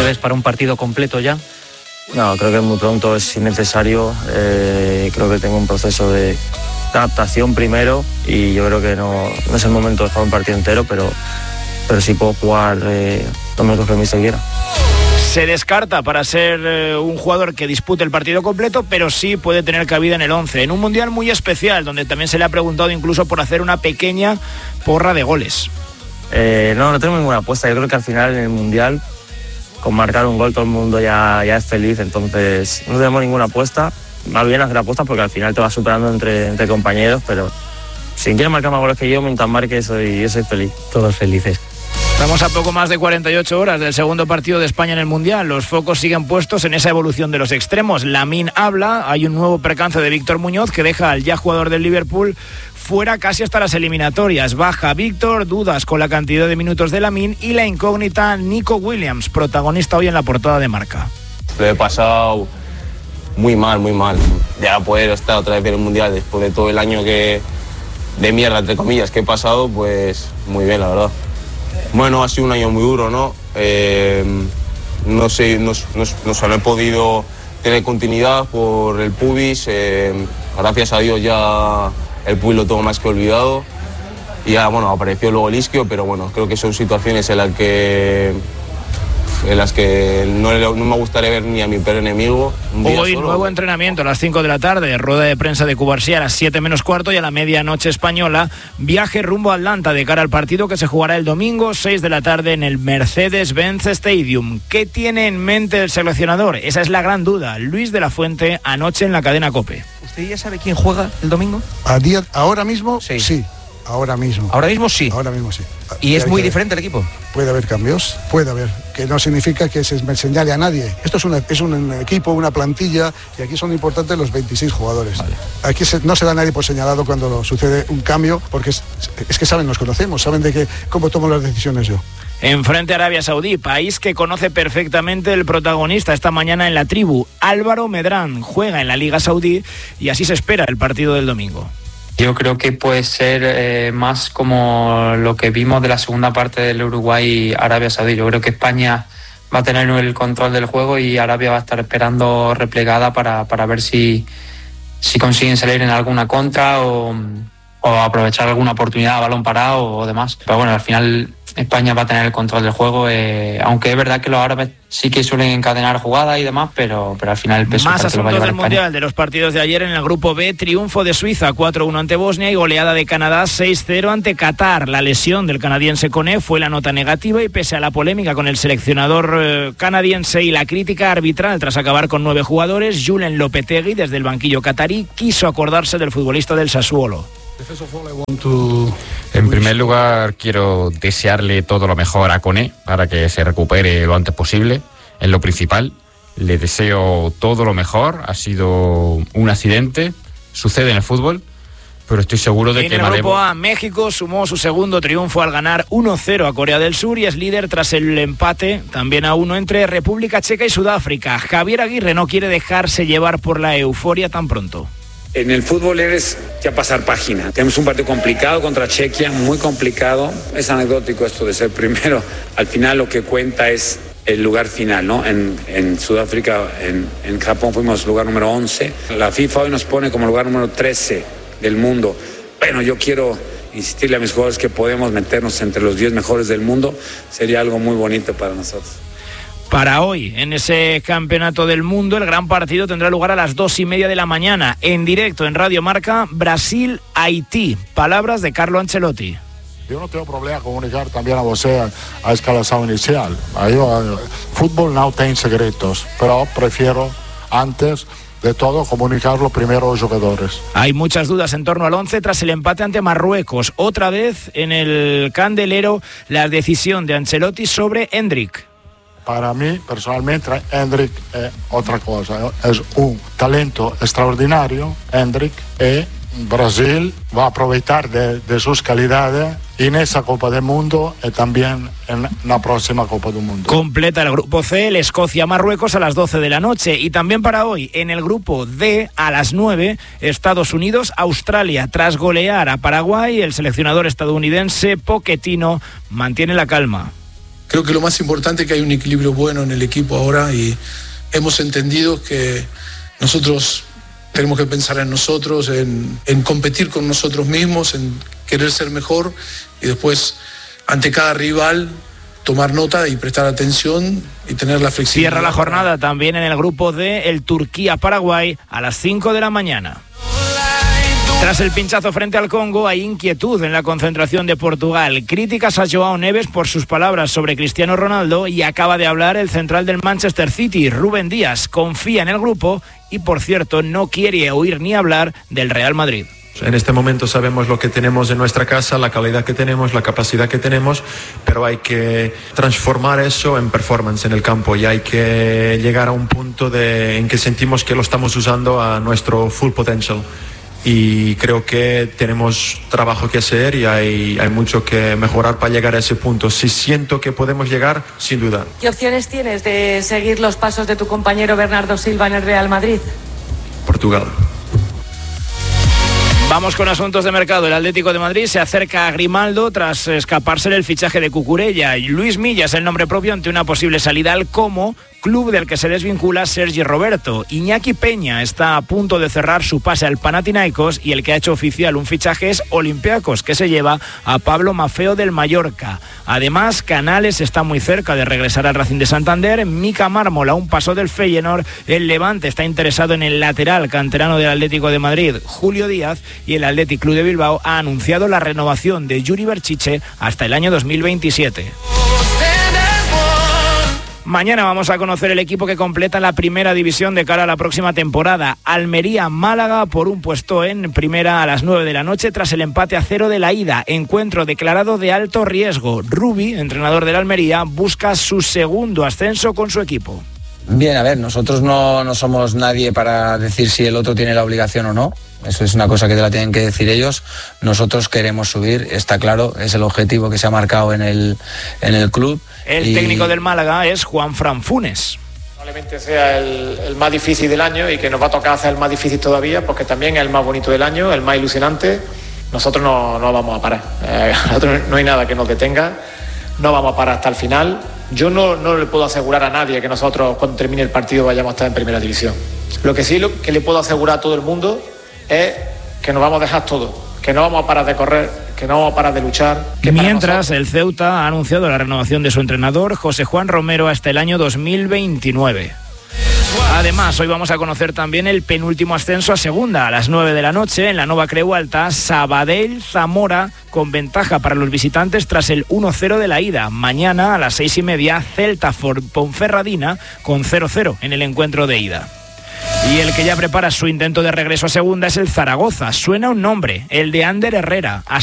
ves para un partido completo ya? No, creo que muy pronto es innecesario. Creo que tengo un proceso de adaptación primero y yo creo que no es el momento de jugar un partido entero, pero sí puedo jugar los minutos que el míster quiera. Se descarta para ser un jugador que dispute el partido completo, pero sí puede tener cabida en el 11, en un mundial muy especial, donde también se le ha preguntado incluso por hacer una pequeña porra de goles. No tengo ninguna apuesta. Yo creo que al final en el mundial, con marcar un gol todo el mundo ya es feliz, entonces no tenemos ninguna apuesta. Más bien hacer apuestas porque al final te vas superando entre compañeros, pero si quieres marcar más goles que yo, mientras marque, yo soy feliz. Todos felices. Estamos a poco más de 48 horas del segundo partido de España en el Mundial. Los focos siguen puestos en esa evolución de los extremos. Lamine habla, hay un nuevo percance de Víctor Muñoz que deja al ya jugador del Liverpool fuera casi hasta las eliminatorias. Baja Víctor, dudas con la cantidad de minutos de Lamine y la incógnita Nico Williams, protagonista hoy en la portada de Marca. Lo he pasado muy mal. Ya poder estar otra vez en el Mundial después de todo el año de mierda, entre comillas, que he pasado, pues muy bien, la verdad. Bueno, ha sido un año muy duro, ¿no? No he podido tener continuidad por el pubis. Gracias a Dios ya el pubis lo tengo más que olvidado. Y ya, bueno, apareció luego el isquio, pero bueno, creo que son situaciones en las que no me gustaría ver ni a mi peor enemigo. Hoy nuevo entrenamiento a las 5 de la tarde, rueda de prensa de Cubarsí a las 7 menos cuarto y a la medianoche española, viaje rumbo a Atlanta de cara al partido que se jugará el domingo 6 de la tarde en el Mercedes-Benz Stadium. ¿Qué tiene en mente el seleccionador? Esa es la gran duda. Luis de la Fuente anoche en la cadena COPE. ¿Usted ya sabe quién juega el domingo? ¿Ahora mismo? Sí. Ahora mismo. ¿Ahora mismo sí? Ahora mismo sí. ¿Y es muy diferente el equipo? Puede haber cambios, que no significa que se me señale a nadie. Esto es un equipo, una plantilla, y aquí son importantes los 26 jugadores. Vale. Aquí no se da nadie por señalado cuando sucede un cambio, porque es que nos conocemos, saben cómo tomo las decisiones yo. Enfrente a Arabia Saudí, país que conoce perfectamente el protagonista esta mañana en la tribu. Álvaro Medrán juega en la Liga Saudí y así se espera el partido del domingo. Yo creo que puede ser más como lo que vimos de la segunda parte del Uruguay-Arabia Saudí. Yo creo que España va a tener el control del juego y Arabia va a estar esperando replegada para ver si consiguen salir en alguna contra o aprovechar alguna oportunidad a balón parado o demás. Pero bueno, al final España va a tener el control del juego, aunque es verdad que los árabes sí que suelen encadenar jugadas y demás, pero al final el peso más lo va a asuntos llevar del España. Mundial, de los partidos de ayer en el grupo B, triunfo de Suiza 4-1 ante Bosnia y goleada de Canadá 6-0 ante Qatar. La lesión del canadiense Koné fue la nota negativa y pese a la polémica con el seleccionador canadiense y la crítica arbitral tras acabar con 9 jugadores, Julen Lopetegui desde el banquillo catarí quiso acordarse del futbolista del Sassuolo. En primer lugar, quiero desearle todo lo mejor a Koné para que se recupere lo antes posible. Es lo principal. Le deseo todo lo mejor. Ha sido un accidente. Sucede en el fútbol. Pero estoy seguro de que en el grupo A, México sumó su segundo triunfo al ganar 1-0 a Corea del Sur y es líder tras el empate también a 1 entre República Checa y Sudáfrica. Javier Aguirre no quiere dejarse llevar por la euforia tan pronto. En el fútbol eres ya pasar página. Tenemos un partido complicado contra Chequia, muy complicado. Es anecdótico esto de ser primero. Al final lo que cuenta es el lugar final, ¿no? En Sudáfrica, en Japón fuimos lugar número 11. La FIFA hoy nos pone como lugar número 13 del mundo. Bueno, yo quiero insistirle a mis jugadores que podemos meternos entre los 10 mejores del mundo. Sería algo muy bonito para nosotros. Para hoy, en ese campeonato del mundo, el gran partido tendrá lugar a las 2:30 de la mañana, en directo en Radio Marca, Brasil-Haití. Palabras de Carlo Ancelotti. Yo no tengo problema comunicar también a usted a escalación inicial. Fútbol no tiene secretos, pero prefiero antes de todo comunicarlo primero a los jugadores. Hay muchas dudas en torno al 11 tras el empate ante Marruecos. Otra vez en el candelero la decisión de Ancelotti sobre Endrick. Para mí, personalmente, Endrick es otra cosa. Es un talento extraordinario, Endrick, y Brasil va a aprovechar de sus calidades en esa Copa del Mundo y también en la próxima Copa del Mundo. Completa el grupo C, el Escocia-Marruecos a las 12 de la noche. Y también para hoy, en el grupo D, a las 9, Estados Unidos-Australia. Tras golear a Paraguay, el seleccionador estadounidense Pochettino mantiene la calma. Creo que lo más importante es que hay un equilibrio bueno en el equipo ahora y hemos entendido que nosotros tenemos que pensar en nosotros, en competir con nosotros mismos, en querer ser mejor y después ante cada rival tomar nota y prestar atención y tener la flexibilidad. Cierra la jornada también en el grupo D el Turquía-Paraguay a las 5 de la mañana. Tras el pinchazo frente al Congo hay inquietud en la concentración de Portugal. Críticas a Joao Neves por sus palabras sobre Cristiano Ronaldo y acaba de hablar el central del Manchester City, Rúben Díaz. Confía en el grupo y, por cierto, no quiere oír ni hablar del Real Madrid. En este momento sabemos lo que tenemos en nuestra casa, la calidad que tenemos, la capacidad que tenemos, pero hay que transformar eso en performance en el campo y hay que llegar a un punto en que sentimos que lo estamos usando a nuestro full potential. Y creo que tenemos trabajo que hacer y hay mucho que mejorar para llegar a ese punto. Si siento que podemos llegar, sin duda. ¿Qué opciones tienes de seguir los pasos de tu compañero Bernardo Silva en el Real Madrid? Portugal. Vamos con asuntos de mercado. El Atlético de Madrid se acerca a Grimaldo tras escaparse del fichaje de Cucurella. Luis Milla es el nombre propio ante una posible salida al Como, club del que se desvincula Sergi Roberto. Iñaki Peña está a punto de cerrar su pase al Panathinaikos y el que ha hecho oficial un fichaje es Olympiacos, que se lleva a Pablo Maffeo del Mallorca. Además, Canales está muy cerca de regresar al Racing de Santander. Mika Mármol a un paso del Feyenoord. El Levante está interesado en el lateral canterano del Atlético de Madrid, Julio Díaz, y el Athletic Club de Bilbao ha anunciado la renovación de Yuri Berchiche hasta el año 2027. Mañana vamos a conocer el equipo que completa la primera división de cara a la próxima temporada. Almería-Málaga por un puesto en primera a las 9 de la noche tras el empate a 0 de la ida. Encuentro declarado de alto riesgo. Rubi, entrenador del Almería, busca su segundo ascenso con su equipo. Bien, a ver, nosotros no somos nadie para decir si el otro tiene la obligación o no. Eso es una cosa que te la tienen que decir ellos. Nosotros queremos subir, está claro, es el objetivo que se ha marcado en el club. El técnico del Málaga es Juanfran Funes. Probablemente sea el más difícil del año y que nos va a tocar hacer el más difícil todavía porque también es el más bonito del año, el más ilusionante. Nosotros no vamos a parar. Nosotros no hay nada que nos detenga. No vamos a parar hasta el final. Yo no le puedo asegurar a nadie que nosotros cuando termine el partido vayamos a estar en primera división. Lo que le puedo asegurar a todo el mundo es que nos vamos a dejar todo, que no vamos a parar de correr, que no vamos a parar de luchar. Mientras, el Ceuta ha anunciado la renovación de su entrenador, José Juan Romero, hasta el año 2029. Además, hoy vamos a conocer también el penúltimo ascenso a segunda. A las 9 de la noche, en la Nova Creu Alta, Sabadell-Zamora, con ventaja para los visitantes tras el 1-0 de la ida. Mañana, a las 6:30, Celta-Ponferradina, con 0-0 en el encuentro de ida. Y el que ya prepara su intento de regreso a segunda es el Zaragoza. Suena un nombre, el de Ander Herrera.